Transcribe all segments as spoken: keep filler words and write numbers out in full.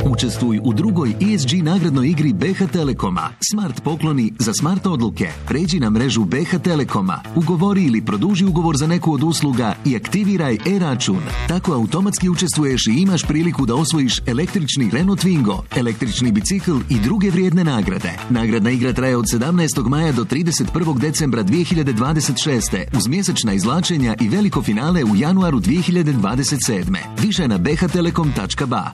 Učestvuj u drugoj E S G nagradnoj igri B H Telekoma. Smart pokloni za smart odluke. Pređi na mrežu B H Telekoma. Ugovori ili produži ugovor za neku od usluga i aktiviraj e-račun. Tako automatski učestvuješ i imaš priliku da osvojiš električni Renault Twingo, električni bicikl i druge vrijedne nagrade. Nagradna igra traje od sedamnaestog maja do trideset prvog decembra dvije hiljade dvadeset šeste uz mjesečna izvlačenja i veliko finale u januaru dvije hiljade dvadeset sedme. Više na b h telekom tačka b a.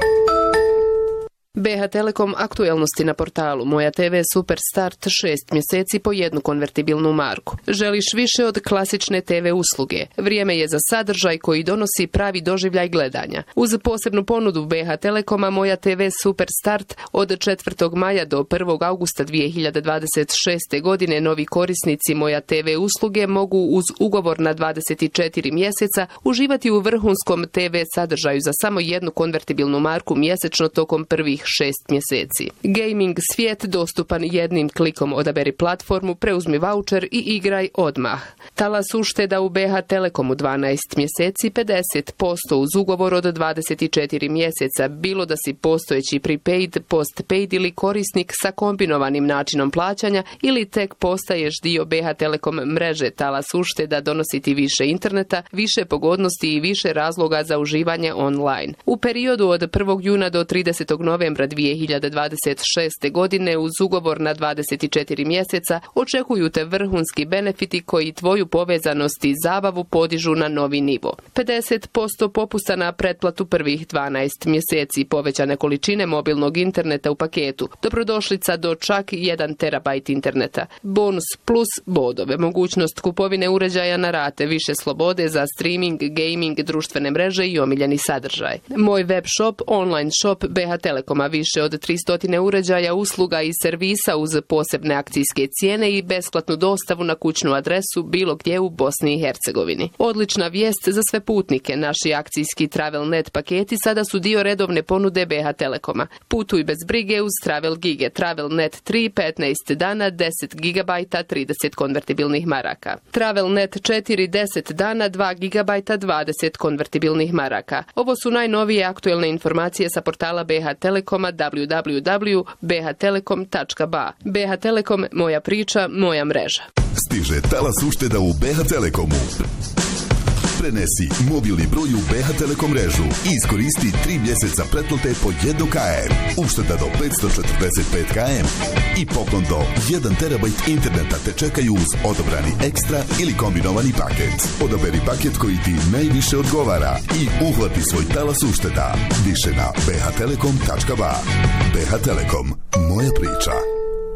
B H Telekom aktuelnosti na portalu Moja T V Super Start šest mjeseci po jednu konvertibilnu marku. Želiš više od klasične T V usluge? Vrijeme je za sadržaj koji donosi pravi doživljaj gledanja. Uz posebnu ponudu B H Telekoma Moja T V Super Start od četvrtog maja do prvog augusta dvije hiljade dvadeset šeste. godine novi korisnici Moja T V usluge mogu uz ugovor na dvadeset četiri mjeseca uživati u vrhunskom T V sadržaju za samo jednu konvertibilnu marku mjesečno tokom prvih šest mjeseci. Gaming svijet dostupan jednim klikom, odaberi platformu, preuzmi vaučer i igraj odmah. Talas ušteda u B H Telekomu dvanaest mjeseci, pedeset posto uz ugovor od dvadeset četiri mjeseca, bilo da si postojeći prepaid, postpaid ili korisnik sa kombinovanim načinom plaćanja ili tek postaješ dio B H Telekom mreže. Talas ušteda donosi ti više interneta, više pogodnosti i više razloga za uživanje online. U periodu od prvog juna do tridesetog novembra dvije hiljade dvadeset šeste. godine uz ugovor na dvadeset četiri mjeseca očekuju te vrhunski benefiti koji tvoju povezanost i zabavu podižu na novi nivo. pedeset posto popusta na pretplatu prvih dvanaest mjeseci, povećane količine mobilnog interneta u paketu, dobrodošlica do čak jedan terabajt interneta, bonus plus bodove, mogućnost kupovine uređaja na rate, više slobode za streaming, gaming, društvene mreže i omiljeni sadržaj. Moj web shop, online shop B H Telekoma, više od tristo uređaja, usluga i servisa uz posebne akcijske cijene i besplatnu dostavu na kućnu adresu bilo gdje u Bosni i Hercegovini. Odlična vijest za sve putnike. Naši akcijski TravelNet paketi sada su dio redovne ponude B H Telekoma. Putuj bez brige uz Travel Gige. TravelNet tri, petnaest dana, deset gigabajta, trideset konvertibilnih maraka. TravelNet četiri, deset dana, dva gigabajta, dvadeset konvertibilnih maraka. Ovo su najnovije aktuelne informacije sa portala B H Telekoma w w w tačka b h telekom tačka b a. B H Telekom, moja priča, moja mreža. Stiže talas ušteda u B H Telekomu. Prenesi mobilni broj u B H Telekom mrežu i iskoristi tri mjeseca pretplate po jedan kilometar. Ušteda do petsto četrdeset pet kilometara i poklon do jedan terabajt interneta te čekaju uz odobrani ekstra ili kombinovani paket. Odaberi paket koji ti najviše odgovara i uhvati svoj talas ušteda. Više na b h telekom tačka b a. B H Telekom, moja priča.